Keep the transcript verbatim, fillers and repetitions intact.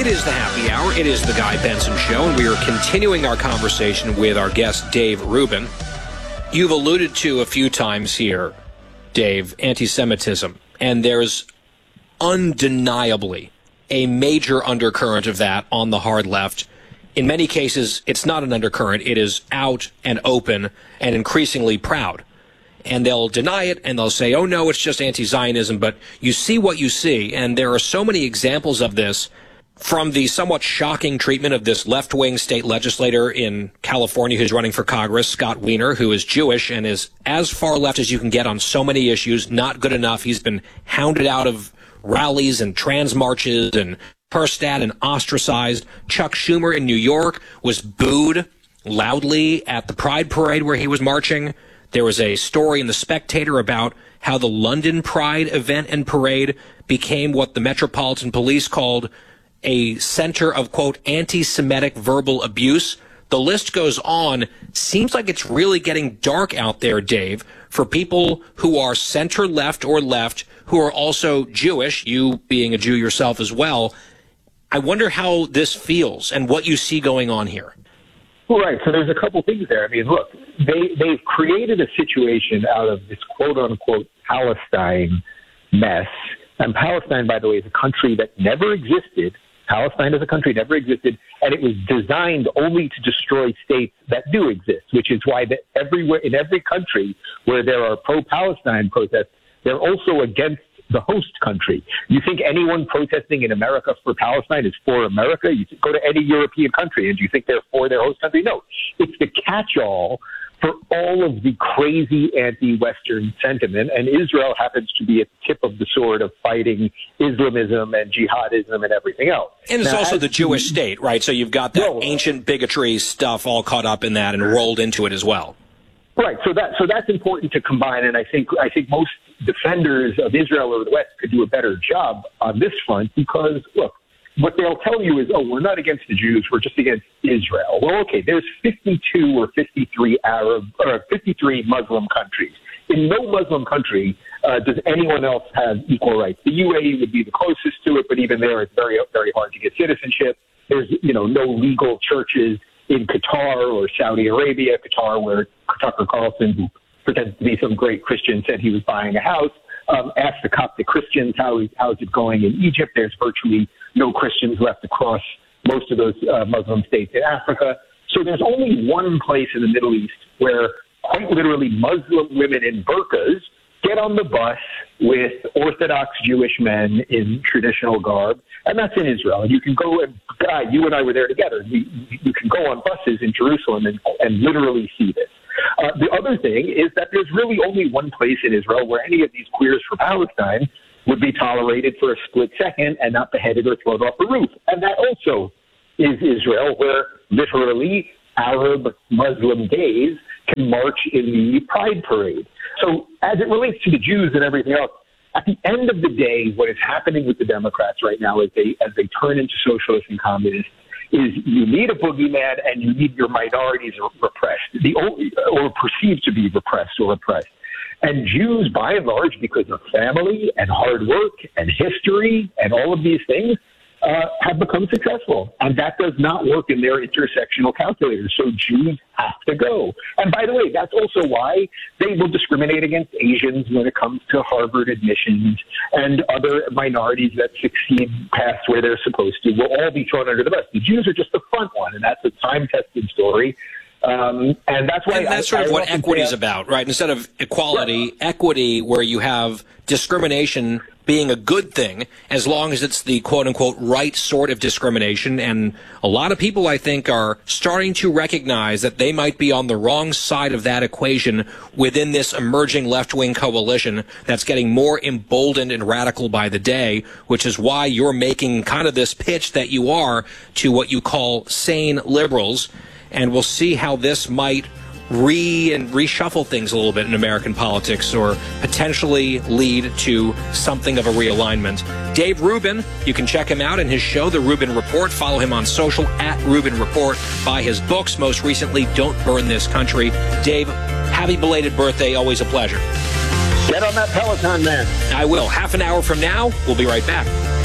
is the Happy Hour. It is the Guy Benson Show, and we are continuing our conversation with our guest, Dave Rubin. You've alluded to a few times here, Dave, anti-Semitism, and there's undeniably a major undercurrent of that on the hard left. In many cases, it's not an undercurrent. It is out and open and increasingly proud. And they'll deny it, and they'll say, oh, no, it's just anti-Zionism. But you see what you see, and there are so many examples of this, from the somewhat shocking treatment of this left-wing state legislator in California who's running for Congress, Scott Wiener, who is Jewish and is as far left as you can get on so many issues, not good enough. He's been hounded out of rallies and trans marches and cursed at and ostracized. Chuck Schumer in New York was booed loudly at the Pride Parade where he was marching. There was a story in The Spectator about how the London Pride event and parade became what the Metropolitan Police called a center of, quote, anti-Semitic verbal abuse. The list goes on. Seems like it's really getting dark out there, Dave, for people who are center-left or left, who are also Jewish, you being a Jew yourself as well. I wonder how this feels and what you see going on here. Well, right. So there's a couple things there. I mean, look, they, they've created a situation out of this quote-unquote Palestine mess. And Palestine, by the way, is a country that never existed. Palestine as a country never existed, and it was designed only to destroy states that do exist, which is why that everywhere in every country where there are pro-Palestine protests, they're also against the host country. You think anyone protesting in America for Palestine is for America? You go to any European country, and do you think they're for their host country? No. It's the catch-all for all of the crazy anti-Western sentiment, and Israel happens to be at the tip of the sword of fighting Islamism and jihadism and everything else. And it's now, also the Jewish state, right? So you've got that well, ancient bigotry stuff all caught up in that and rolled into it as well. Right. So that so that's important to combine, and I think I think most defenders of Israel or the West could do a better job on this front because, look, what they'll tell you is, oh, we're not against the Jews, we're just against Israel. Well, okay, there's fifty-two or fifty-three Arab or fifty-three Muslim countries. In no Muslim country uh, does anyone else have equal rights. The U A E would be the closest to it, but even there, it's very, very hard to get citizenship. There's, you know, no legal churches in Qatar or Saudi Arabia. Qatar, where Tucker Carlson, who pretends to be some great Christian, said he was buying a house. Um, asked the Coptic Christians how how's it going in Egypt. There's virtually no Christians left across most of those uh, Muslim states in Africa. So there's only one place in the Middle East where quite literally Muslim women in burqas get on the bus with Orthodox Jewish men in traditional garb, and that's in Israel. And you can go, and Guy, you and I were there together. You, you can go on buses in Jerusalem and, and literally see this. Uh, the other thing is that there's really only one place in Israel where any of these queers for Palestine would be tolerated for a split second and not beheaded or thrown off the roof. And that also is Israel, where literally Arab Muslim gays can march in the Pride Parade. So as it relates to the Jews and everything else, at the end of the day, what is happening with the Democrats right now as they as they turn into socialists and communists is you need a boogeyman and you need your minorities repressed, the or perceived to be repressed or oppressed. And Jews, by and large, because of family and hard work and history and all of these things, uh, have become successful. And that does not work in their intersectional calculators. So Jews have to go. And by the way, that's also why they will discriminate against Asians when it comes to Harvard admissions, and other minorities that succeed past where they're supposed to will all be thrown under the bus. The Jews are just the front one, and that's a time-tested story. Um, and that's why and that's I, sort of I what equity is about, right? Instead of equality, yeah. equity, where you have discrimination being a good thing, as long as it's the quote-unquote right sort of discrimination. And a lot of people, I think, are starting to recognize that they might be on the wrong side of that equation within this emerging left-wing coalition that's getting more emboldened and radical by the day, which is why you're making kind of this pitch that you are to what you call sane liberals. And we'll see how this might re and reshuffle things a little bit in American politics, or potentially lead to something of a realignment. Dave Rubin, you can check him out in his show, The Rubin Report. Follow him on social, at Rubin Report. Buy his books, most recently, Don't Burn This Country. Dave, happy belated birthday. Always a pleasure. Get on that Peloton, man. I will. Half an hour from now, we'll be right back.